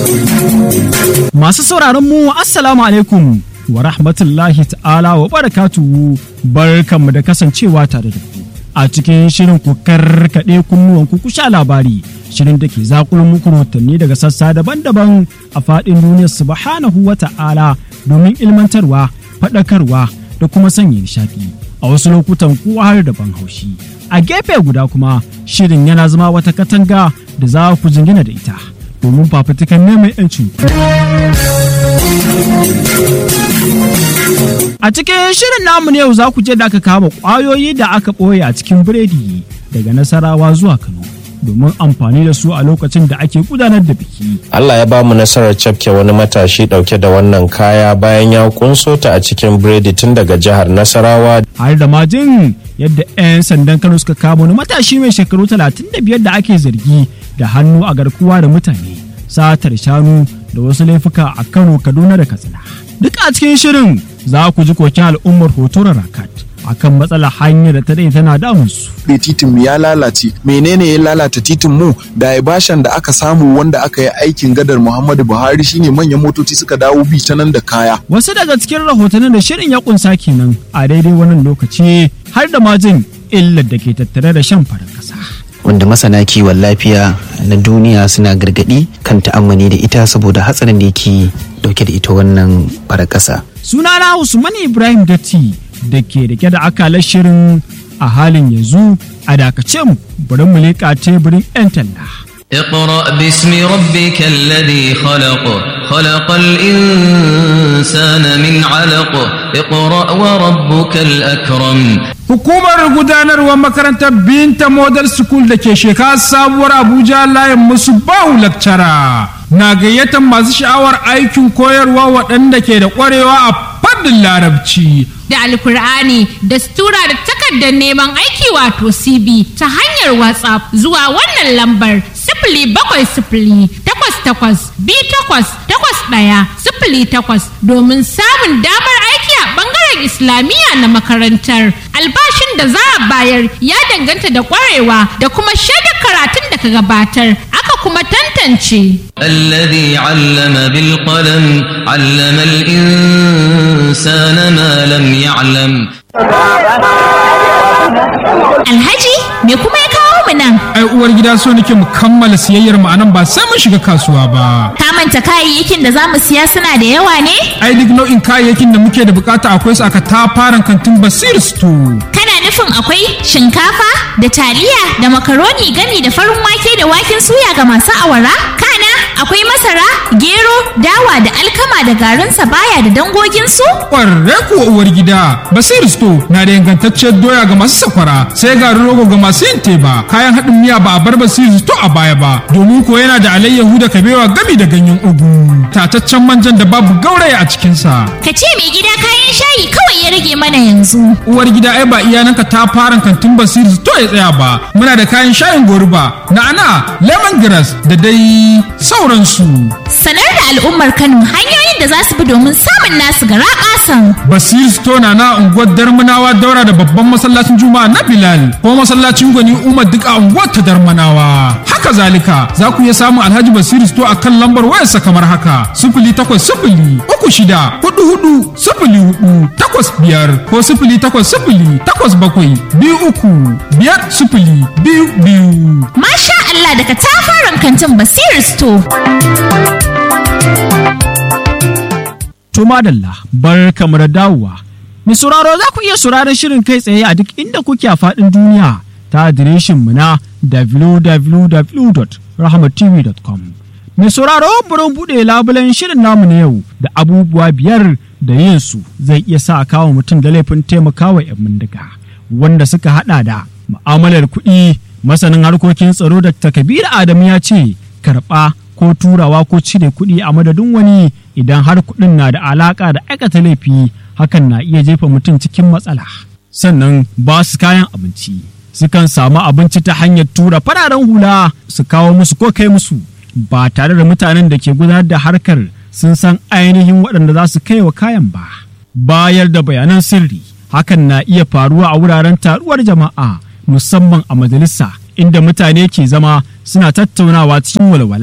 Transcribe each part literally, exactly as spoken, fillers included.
Masu sauraron mu assalamu alaikum wa rahmatullahi ta'ala wa barakatuhu, barkanmu da kasancewa tare da ku a cikin shirin ku karkaɗe kunnuwan ku ku sha labari, shirin da ke zakulun muku rahotanni daga sassa daban-daban a faɗin duniyar subhanahu wa ta'ala domin ilmantarwa, faɗakarwa da kuma sanya nishaɗi, a wasu lokutan kuwa har da ban haushi. A gefe guda kuma shirin yana zama wata katanga da za ku jingina da ita domin fafutukan neman yancin. A cikin shirin namu ne yau za ku je da aka kama ƙwayoyi da aka ɓoye a cikin biredi daga Nasarawa zuwa Kano domin amfani da su a lokacin da ake gudanar da biki. Allah ya ba mu nasarar cafke wani matashi ɗauke da wannan kaya bayan ya kunso ta a cikin biredi tun daga jihar Nasarawa. Har da majin yadda 'yan sandan Kano suka kama wani matashi mai shekaru talatin da biyar da ake zargi da hannu a garkuwa da mutane, satar shanu da wasu laifuka a Kano, Kaduna da Katsina. Duk a cikin shirin za ku ji kokin al'ummar Hotora Rakat akan matsalar hanyar da ta dai tana damun su. Titin mu ya lalace. Menene ya lalata titin mu? Da bashan da aka samu wanda aka yi aikin gadar Muhammadu Buhari shine manyan motoci suka dawo bi ta nan da kaya. Wasu daga cikin rahotannin da shirin ya kunsa kenan a daidai wannan lokaci, har da majin illar da ke tattare da shan farar kasa, wanda masana kiwon lafiya na duniya suna gargadi kan ta'ammali da ita saboda hatsarin da yake dauke da ita wannan farar kasa. Sunana Usman Ibrahim Datti da ke rike da akalar shirin a halin yanzu. A dakace mu bari mu leƙa teburin 'yan talla. اقرأ باسم ربك الذي خلق خلق الإنسان من علق اقرأ وربك الأكرم. Hukumar gudanarwar makarantar Binta Model School da ke shekara sabuwar Abuja layin musu bahu lakcara na gayyatar masu sha'awar aikin koyarwa waɗanda ke da ƙwarewa a fannin larabci da alkur'ani da stura da takardar neman aiki wato C B ta hanyar WhatsApp zuwa wannan lambar sifili bakwai sifili takwas takwas biyu takwas takwas ɗaya sifili takwas domin samun damar aiki a ɓangaren Islamiyya na makarantar. Albashin da za a bayar ya danganta da ƙwarewa da kuma shaidar karatun da ka gabatar, aka kuma tantance. الذي علم بالقلم علم الإنسان ما لم يعلم. Alhaji, me kuma ya kawo mu nan? ai uwar gida so nake mu kammala siyayyar mu anan ba sai mun shiga kasuwa ba. Ka manta kayayyakin da zamu siya suna da yawa ne? Ai duk nau'in kayayyakin da muke da bukata akwai su aka tafaran kantin Basir Store. Kana nufin akwai shinkafa da taliya da makaroni gami da farin wake da waken suya ga masu awara? Kana akwai masara, gero, dawa da alkama da garin sabaya da dangoginsu? Ƙwarre kuwa uwar gida, Basir Store na da ingantacciyar doya ga masu sakwara, sai garin rogo ga masu yin teba. Kayan haɗin miya ba a bar Basir Store a baya ba, domin ko yana da alayyahu da kabewa gami da ganyen ugu, tataccen manjan da babu gauraya a cikinsa. Ka ce mai gida kayan shayi kawai ya rage mana yanzu. Uwar gida ai ba iyananka ta fara kantin Basir Store ya tsaya ba, muna da kayan shayin goruba, na'ana, lemongrass da dai sauransu. Sanar da al'ummar Kano hanyoyin da za su bi domin samun nasu garaɓasan. Basir Store na na unguwar Darmanawa daura da babban masallacin Juma'a na Bilal ko masallacin Gwani Umar duk a unguwar ta Darmanawa. Haka zalika za ku iya samun Alhaji Basir Store a kan lambar wayarsa kamar haka sifili takwas sifili uku shida hudu hudu sifili hudu takwas biyar ko sifili takwas sifili takwas bakwai biyu uku biyar sifili biyu biyu. Masha Allah daga tafaran kantin Basir Store. To madalla, barkamu da dawowa. Mai sauraro za ku iya sauraron shirin kai tsaye a duk inda kuke a faɗin duniya ta adireshin mu na w w w dot rahmat t v dot com. Mai sauraro burin buɗe labulen shirin namu na yau da abubuwa biyar da yin su zai iya sa kawo mutum da laifin taimakawa 'yan bindiga, wanda suka haɗa da mu'amalar kuɗi. Masanin harkokin tsaro da Kabir Adamu ya ce karɓa ko turawa ko cire kuɗi a madadin wani idan har kuɗin na da alaƙa da aikata laifi, hakan na iya jefa mutum cikin matsala. Sannan ba su kayan abinci, sukan samu abinci ta hanyar tura fararen hula su kawo musu ko kai musu ba tare da mutanen da ke gudanar da harkar sun san ainihin waɗanda za su kai wa kayan ba. Bayar da bayanan sirri, hakan na iya faruwa a wuraren taruwar jama'a, musamman a majalisa inda mutane ke zama suna tattaunawa cikin walwala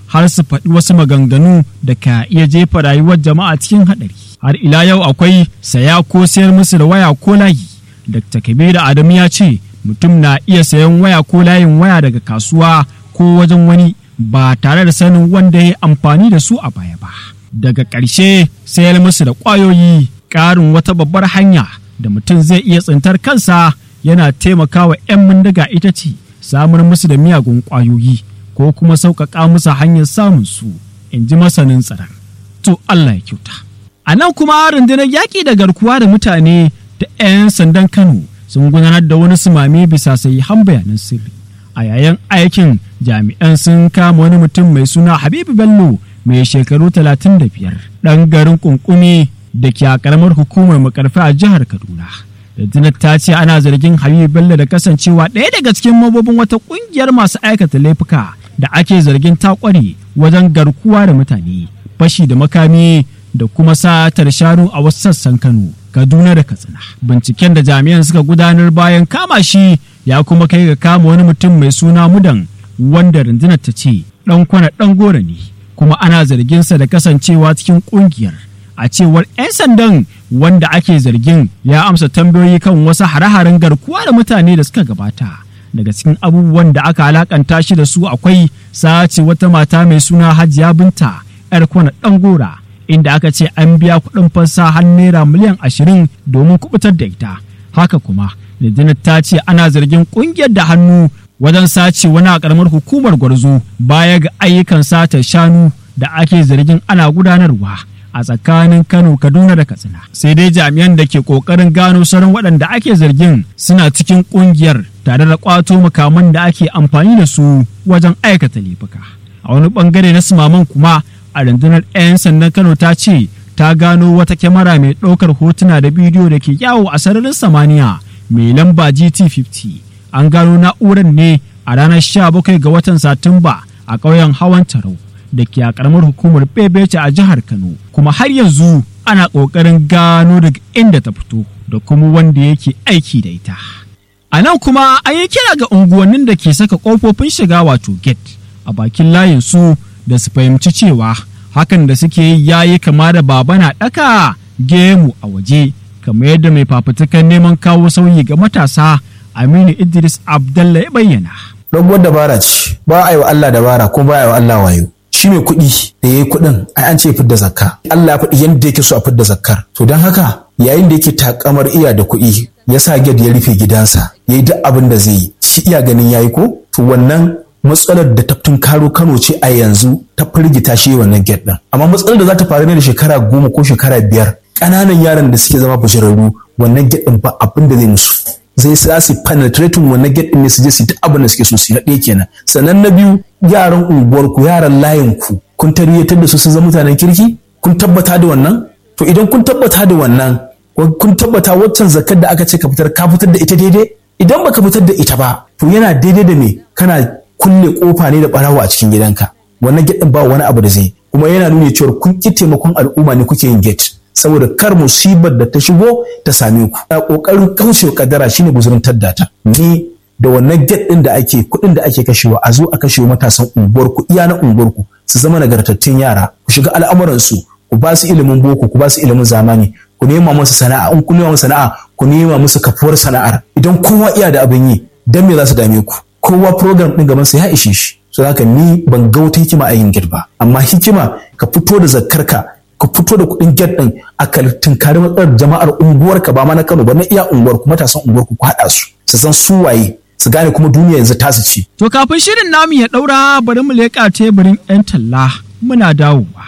har su faɗi wasu maganganu da ka iya jefa rayuwar jama'a cikin haɗari. Har ila yau akwai saya ko sayar musu da waya ko layi. Dakta Kabiru Adamu ya ce mutum na iya sayan waya ko layin waya daga kasuwa ko wajen wani ba tare da sanin wanda ya yi amfani da su a baya ba. Daga ƙarshe sayar musu da ƙwayoyi ƙarin wata babbar hanya da mutum zai iya tsintar kansa yana taimakawa 'yan bindiga ita ce samar musu da miyagun ƙwayoyi ko kuma sauƙaƙa musu hanyar samun su, in ji masanin tsaron. To Allah ya kyauta. A nan kuma rundunar yaƙi da garkuwa da mutane da 'yan sandan Kano sun gudanar da wani sumame bisa sahihan bayanan sirri. A yayin aikin jami'an sun kama wani mutum mai suna Habibu Bello mai shekaru talatin da biyar ɗan garin Kunkumi da ke a ƙaramar hukumar Makarfi a jihar Kaduna. Rundunar ta ce ana zargin Habibu Bello da kasancewa ɗaya daga cikin mambobin wata ƙungiyar masu aikata laifuka da ake zargin ta ƙware wajen garkuwa da mutane, fashi da makami da kuma satar shanu a wasu sassan Kano, Kaduna da Katsina. Binciken da jami'an suka gudanar bayan kama shi ya kuma kai ga kama wani mutum mai suna Mudan wanda rundunar ta ce ɗan kwana ɗan gora ne, kuma ana zarginsa da kasancewa cikin ƙungiyar. A cewar 'yan sandan wanda ake zargin ya amsa tambayoyi kan wasu hare-haren garkuwa da mutane da suka gabata. Daga cikin abubuwan da aka alakanta shi da su akwai sace wata mata mai suna Hajiya Binta 'yar kwana ɗan gora, inda aka ce an biya kuɗin fansa har naira miliyan ashirin domin kubutar da ita. Haka kuma rundunar ta ce ana zargin ƙungiyar da hannu wajen sace wani a ƙaramar hukumar Gwarzo baya ga ayyukan satar shanu da ake zargin ana gudanarwa a tsakanin Kano, Kaduna da Katsina. Sai dai jami'an da ke ƙoƙarin gano sauran waɗanda ake zargin suna cikin ƙungiyar tare da ƙwato makaman da ake amfani da su wajen aikata laifuka. A wani ɓangare na sumaman kuma a rundunar 'yan sandan Kano ta ce ta gano wata kyamara mai ɗaukar hotuna da bidiyo da ke yawo a sararin samaniya mai lamba G T fifty. An gano na'urar ne a ranar sha bakwai ga watan Satumba a ƙauyen Hawan Tarau da ke a ƙaramar hukumar Bebece a jihar Kano, kuma har yanzu ana ƙoƙarin gano daga inda ta fito da kuma wanda yake aiki da ita. A nan kuma an yi kira ga unguwannin da ke saka ƙofofin shiga wato gate a bakin layin su da su fahimci cewa hakan da suke yi yayi kama da baba na ɗaka gemu a waje, kamar yadda mai fafutukan neman kawo sauyi ga matasa Aminu Idris Abdallah ya bayyana. Rabuwar dabara ce, ba a yi wa Allah dabara ko ba a yi wa Allah wayo. Shi mai kuɗi da ya yi kuɗin ai an ce fidda zakka. Allah ya faɗi yadda yake so a fidda zakkar. To don haka yayin da yake takamar iya da kuɗi ya sa gid ya rufe gidansa ya yi duk abin da zai yi. Shi iya ganin ya yi ko? To wannan matsalar da ta karo Kano ce a yanzu ta firgita shi wannan gate ɗin. Amma matsalar da za ta faru ne da shekara goma ko shekara biyar ƙananan yaran da suke zama bujirarru wannan gate ɗin ba abin da zai musu. Zai sa su penetrating wannan gate ɗin ne su je su duk abin da suke so su yi ɗaya kenan. Sannan na biyu yaran unguwarku yaran layinku kun tarbiyyatar da su sun zama mutanen kirki kun tabbata da wannan. To idan kun tabbata da wannan kun tabbata waccan zakar da aka ce ka fitar ka fitar da ita daidai. Idan baka fitar da ita ba to yana daidai da me kana kulle kofa ne da barawo a cikin gidanka. Wannan gate ɗin ba wani abu da zai, kuma yana nuna cewa kun ki taimakon al'umma ne kuke yin gate saboda kar musibar da ta shigo ta same ku. A kokarin kaucewa kadara shine guzurin taddata. Ni da wannan gate ɗin da ake kuɗin da ake kashewa a zo a kashewa matasan unguwarku iya na unguwarku su zama nagartattun yara, ku shiga al'amuransu, ku ba su ilimin boko, ku ba su ilimin zamani, ku nema musu sana'a, in ku nema musu sana'a ku nema musu kafuwar sana'ar. Idan kowa iya da abin yi dan me za su dame ku? Kowa program ɗin gaban sa ya ishe shi. So haka ni ban ga wata hikima a yin gate ba, amma hikima ka fito da zakkarka ka fito da kuɗin gate ɗin a tunkari matsalar jama'ar unguwarka ba ma na Kano ba na iya unguwarku matasan unguwarku ku haɗa su su san su waye su gane kuma duniya yanzu tasu ci. To kafin shirin namu ya ɗaura bari mu leƙa teburin 'yan talla muna dawowa.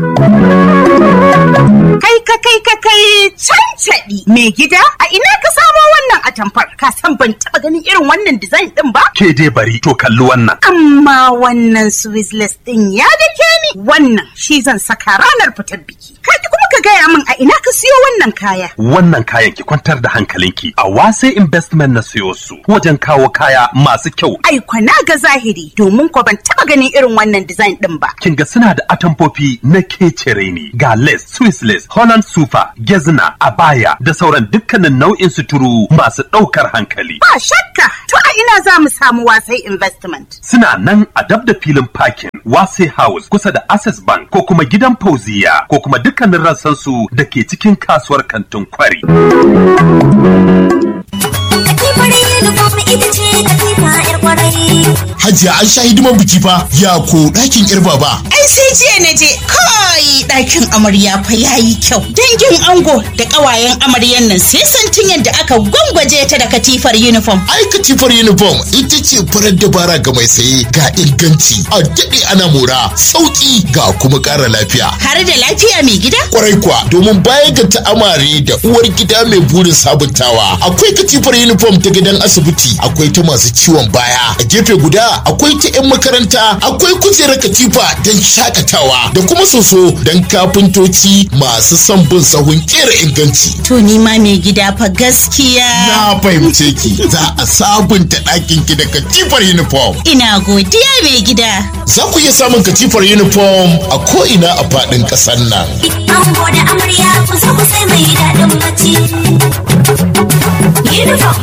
Kai ka kai ka kai cancaɗi mai gida a ina ka samo wannan atamfar ka san ban taɓa ganin irin wannan design ɗin ba? Ke dai bari to kalli wannan. Amma wannan Swissless ɗin ya dake ni wannan shi zan saka ranar fitar biki. Ka kuma ka gaya min a ina ka siyo wannan kaya. Wannan kayan ki kwantar da hankalinki, a Wase Investment na siyo su wajen kawo kaya masu kyau. Ai kwana ga zahiri domin ko ban taba ganin irin wannan design din ba. Kin ga suna da atamfofi na kecere ne, ga lace, Swiss lace, Holland sufa, gezna, abaya da sauran dukkanin nau'in suturu masu ɗaukar hankali. Ba shakka, to a ina za mu samu Wasai Investment? Suna nan a dab da filin parking Wase House kusa da Access Bank ko kuma gidan Fauziya ko kuma dukkanin rassan su da ke cikin kasuwar kantin Kwari. Hajiya an sha hidiman biki fa ya ko ɗakin ƴar baba. Ai sai jiya na je kai ɗakin amarya fa yayi kyau. Dangin ango da ƙawayen amaryan nan sai santin yadda aka gwangwaje ta da katifar uniform. Ai katifar uniform ita ce farar dabara ga mai saye ga inganci a daɗe ana mora sauƙi ga kuma ƙara lafiya. Har da lafiya mai gida? Kwarai kuwa domin baya ga ta'amare da uwar gida mai burin sabuntawa akwai katifar uniform ta gidan asibiti akwai ta masu ciwon baya a gefe guda akwai ta 'yan makaranta akwai kujerar katifa don shakatawa da kuma soso don kafintoci masu son bin sahun kera inganci. To ni ma mai gida fa gaskiya. Na fahimce ki za a sabunta ɗakin ki da katifar uniform. Ina godiya mai gida. Za ku iya samun katifar uniform a ko'ina a faɗin ƙasar nan. Ango da amarya ku zo ku sai mai daɗin bacci. Uniform.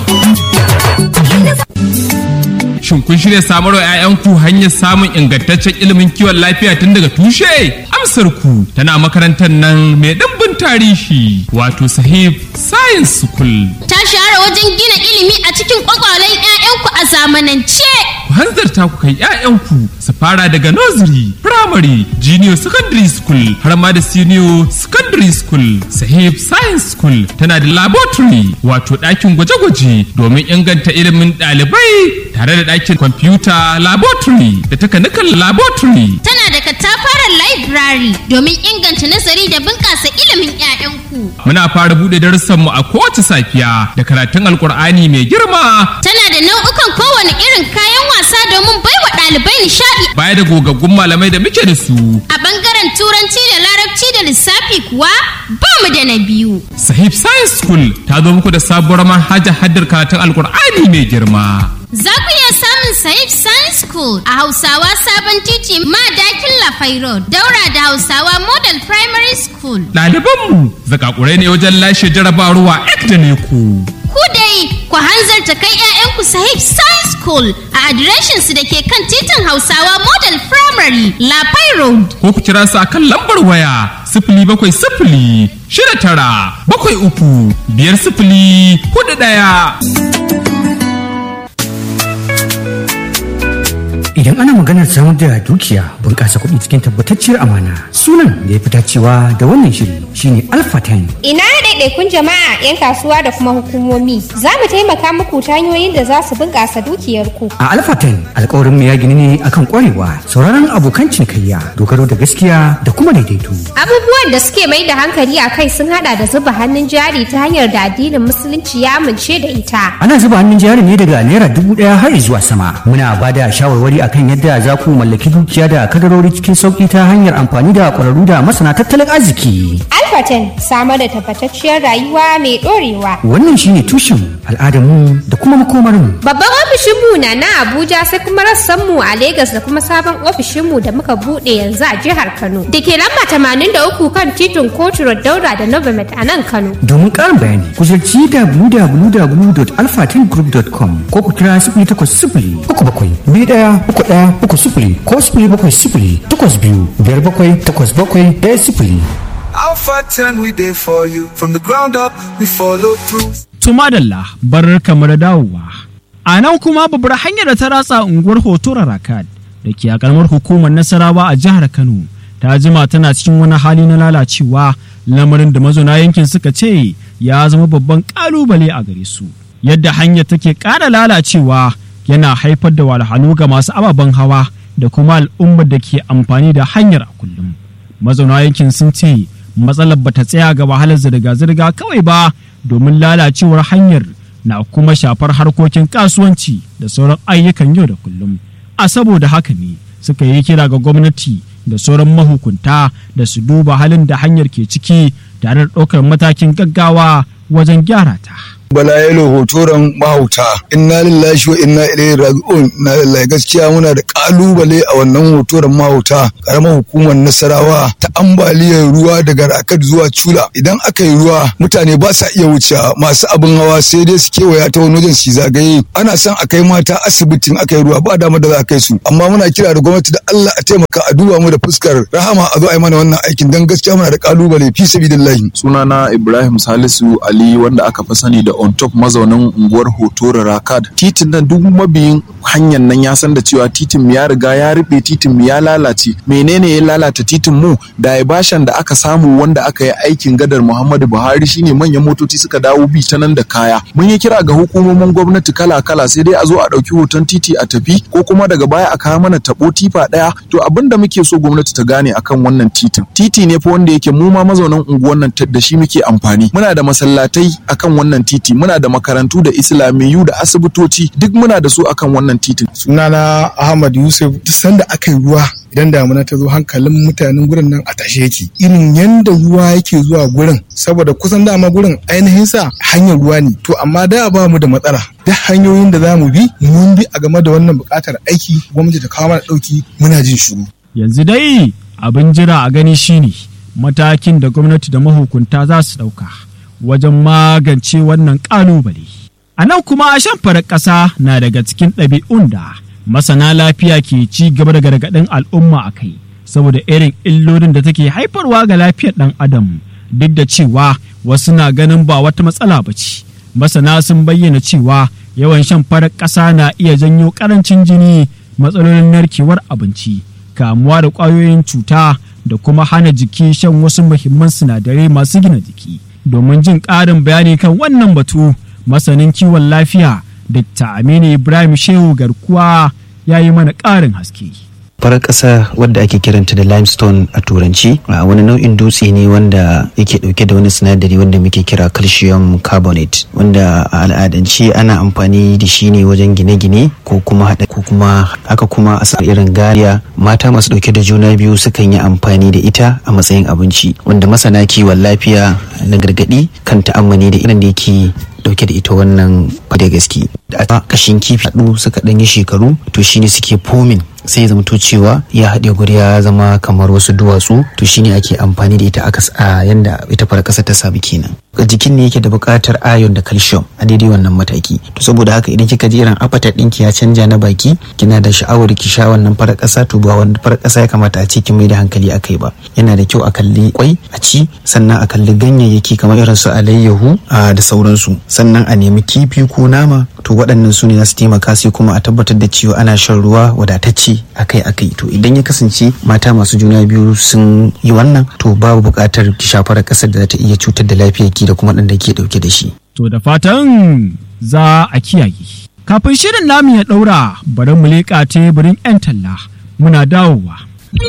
Shin kun shirya samar wa 'ya'yanku hanyar samun ingantaccen ilimin kiwon lafiya tun daga tushe? Amsar ku tana makarantar nan mai ɗimbin tarihi wato Sahib Science School. Ta shahara wajen gina ilimi a cikin kwakwalen 'ya'yanku a zamanance. Ku hanzarta ku kai 'ya'yanku su fara daga nursery, primary, junior secondary school har ma da senior secondary school. Sahib Science School tana da laboratory wato ɗakin gwaje-gwaje domin inganta ilimin ɗalibai tare da ɗakin computer laboratory da takanikan laboratory. Tana da katafaren library domin inganta nazari da bunƙasa ilimin 'ya'yanku. Muna fara buɗe darussanmu a kowace safiya da karatun Alƙur'ani mai girma. Tana da nau'ukan kowane irin kayan wasa domin baiwa ɗalibai nishaɗi. Baya da gogaggun malamai da muke da su. A ɓangaren turanci da larabci da lissafi kuwa ba mu da na biyu. Sahib Science School ta zo muku da sabuwar manhajar haddar karatun Alƙur'ani mai girma. Za ku iya samun Sahib Science School a Hausawa Sabon Titi Madakin Lafai Road, daura da Hausawa Model Primary School. Ɗalibanmu zakakurai ne wajen lashe jarabawa ek da ne ku. Ku dai ku hanzarta kai 'ya'yanku Sahib Science School a adireshin su da ke kan titin Hausawa Model Primary Lafai Road. Ko ku kira su a kan lambar waya sifili bakwai sifili shida tara bakwai uku biyar sifili hudu ɗaya. Idan ana maganar samar da dukiya bunƙasa kuɗi cikin tabbatacciyar amana, sunan da ya fi dacewa da wannan shiri shine Alpha ten. Ina ɗaiɗaikun jama'a 'yan kasuwa da kuma hukumomi za mu taimaka muku ta hanyoyin da za su bunƙasa dukiyarku. A Alpha ten alƙawarin mu ya gini ne akan ƙwarewa, sauraron abokan cinikayya, dogaro da gaskiya da kuma daidaito. Abubuwan da suke mai da hankali a kai sun haɗa da zuba hannun jari ta hanyar da addinin musulunci ya amince da ita. Ana zuba hannun jari ne daga naira dubu ɗaya har zuwa sama. Muna ba da shawarwari akan yadda za ku mallaki dukiya da kadarori cikin sauki ta hanyar amfani da ƙwararru da masana tattalin arziki. Alfaten samar da tabbatacciyar rayuwa mai ɗorewa. Wannan shine tushen al'adarmu da kuma makomarmu. Babban ofishinmu na na Abuja sai kuma rassanmu a Legas da kuma sabon ofishinmu da muka buɗe yanzu a jihar Kano. Da ke lamba tamanin da uku kan titin Kotu Road Daura da Novomet a nan Kano. Domin ƙarin bayani ku ziyarci w w w dot alpha ten group dot com ko ku kira sifili takwas sifili uku bakwai biyu ɗaya uku ɗaya uku sifili ko sifili bakwai sifili takwas biyu biyar bakwai takwas bakwai ɗaya sifili. Alpha ten we there for you from the ground up we follow through. Tumadalla bar kamar dawowa. A nan kuma babbar hanyar da ta ratsa unguwar Hotora Rakad da ke a karamar hukumar Nasarawa a jihar Kano ta jima tana cikin wani hali na lalacewa, lamarin da mazauna yankin suka ce ya zama babban kalubale a gare su. Yadda hanyar take ƙara lalacewa yana haifar da wahalhalu ga masu ababen hawa da kuma al'ummar da ke amfani da hanyar a kullum. Mazauna yankin sun ce matsalar bata tsaya ga wahalar zirga-zirga kawai ba, domin lalacewar hanyar na kuma shafar harkokin kasuwanci da sauran ayyukan yau da kullum. A saboda haka ne suka yi kira ga gwamnati da sauran mahukunta da su duba halin da hanyar ke ciki tare da ɗaukar matakin gaggawa wajen gyara ta. Bala Yalo hotoron mahauta inna lillahi wa inna ilaihi raji'un. Na lillahi gaskiya muna da kalubale a wannan hotoron mahauta karamar hukumar Nasarawa ta ambaliyar ruwa daga Rakat zuwa Chula. Idan aka yi ruwa mutane ba sa iya wuce, masu abin hawa sai dai su kewaya ta wani wajen su zagaye. Ana son a kai mata asibitin aka yi ruwa ba dama da za a kai su, amma muna kira da gwamnati da Allah a taimaka a duba mu da fuskar rahama a zo a yi mana wannan aikin dan gaskiya muna da kalubale fi sabilillahi. Sunana Ibrahim Salisu Ali wanda aka fi sani da on top mazaunin unguwar Hotoro Rakad. Titin nan duk mabiyin hanyar nan ya san da cewa titin ya riga ya rufe, titin ya lalace. Menene ya lalata titin mu? Da bashan da aka samu wanda aka yi aikin gadar Muhammadu Buhari shine manyan motoci suka dawo bi ta nan da kaya. Mun yi kira ga hukumomin gwamnati kala-kala sai dai a zo a ɗauki hoton titi a tafi ko kuma daga baya a kawo mana tabo tifa ɗaya. To abin da muke so gwamnati ta gane akan wannan titin. Titi ne fa wanda yake mu ma mazaunan unguwar nan da shi muke amfani. Muna da masallatai akan wannan titi. Muna da makarantu da islamiyu da asibitoci duk muna da su akan wannan titin. Sunana Ahmad Yusuf. Duk sanda aka yi ruwa idan damuna ta zo hankalin mutanen gurin nan a tashe yake, irin yanda ruwa yake zuwa gurin, saboda kusan dama gurin ainihin sa hanyar ruwa ne. To amma da ba mu da matsala, duk hanyoyin da za mu bi mun bi a game da wannan buƙatar aiki, gwamnati ta kawo mana ɗauki muna jin shiru. Yanzu dai abin jira a gani shine matakin da gwamnati da mahukunta za su ɗauka wajen magance wannan ƙalubale. A nan kuma shan farar ƙasa na daga cikin ɗabi'un da masana lafiya ke ci gaba da gargaɗin al'umma a kai saboda irin illolin da take haifarwa ga lafiyar ɗan adam, duk da cewa wasu na ganin ba wata matsala ba ce. Masana sun bayyana cewa yawan shan farar ƙasa na iya janyo ƙarancin jini, matsalolin narkewar abinci, kamuwa da ƙwayoyin cuta da kuma hana jiki shan wasu muhimman sinadarai masu gina jiki. Domin jin ƙarin bayani kan wannan batu, masanin kiwon lafiya Dokta Aminu Ibrahim Shehu Garkuwa ya yi mana ƙarin haske. farar ƙasa wadda ake kiranta da limestone a turanci wani nau'in dutse ne wanda yake ɗauke da wani sinadari wanda muke kira calcium carbonate, wanda a al'adance ana amfani da shi ne wajen gine-gine ko kuma haɗa ko kuma haka kuma a irin gariya. Mata masu ɗauke da juna biyu sukan yi amfani da ita a matsayin abinci, wanda masana kiwon lafiya na gargaɗi kan ta'ammali da irin da yake dauke da ita wannan da gaske. Da kashin kifi haɗu suka ɗanyi shekaru to shine suke fomin sai ya zamto cewa ya haɗe guri ya zama kamar wasu duwatsu, to shine ake amfani da ita aka a yanda ita fara ƙasa ta samu kenan. Jikin ne yake da buƙatar iron da calcium a daidai wannan mataki, to saboda haka idan kika ji irin appetite ɗinki ya canja na baki, kina da sha'awar ki sha wannan farar ƙasa, to ba wannan farar ƙasa ya kamata a ce kin mai da hankali akai ba. Yana da kyau a kalli kwai a ci, sannan a kalli ganyayyaki kamar irin su alayyahu da sauransu, sannan a nemi kifi ko nama, to waɗannan su ne za su taimaka. Sai kuma a tabbatar da cewa ana shan ruwa wadatacce akai-akai. To idan ya kasance mata masu juna biyu sun yi wannan, to babu buƙatar ki shafar ƙasar da za ta iya cutar da lafiyar ki da kuma ɗan da ke ɗauke da shi. To da fatan za a kiyaye. Kafin shirin namu ya ɗaura, bari mu leƙa teburin 'yan talla, muna dawowa.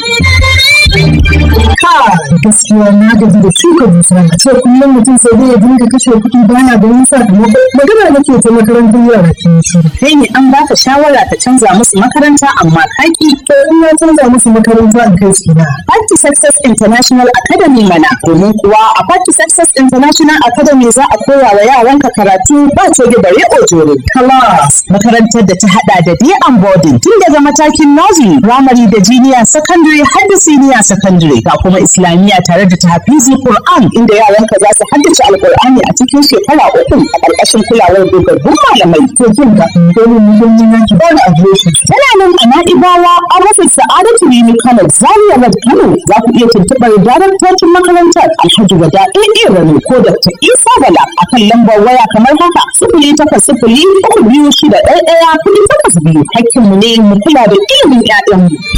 Gaskiya na gaji da shuka dusa a ce kullum mutum sai dai ya dinga kashe kuɗi bana ganin sakamako. Magana nake ta makarantar yara ta shi. Kai ne an baka shawara ka canza musu makaranta amma kaki. To in na canza musu makaranta in kai su na. Party Success International Academy mana. Domin kuwa a Party Success International Academy za a koya wa yaranka karatu ba coge bare ojore. Class makarantar da ta hada da day and boarding tun daga matakin nursery, primary da junior secondary har da senior secondary, ga kuma islamiyya tare da tahfizi Qur'an inda yaranka za su haddace alqur'ani a cikin shekara uku a ƙarƙashin kulawar dogaggun malamai. To kin ga domin mun yi yanki ba da adireshi. Tana nan a Na'ibawa an rufe Sa'adatu Rimi Kano Zaria Road Kano. Za ku iya tuntuɓar daraktocin makarantar Alhaji Wada A A Rani ko Doctor Isa Bala a kan lambar waya kamar haka sifili takwas sifili uku biyu shida ɗaya ɗaya kuɗi takwas biyu. Hakkinmu ne mu kula da ilimin 'ya'yanmu.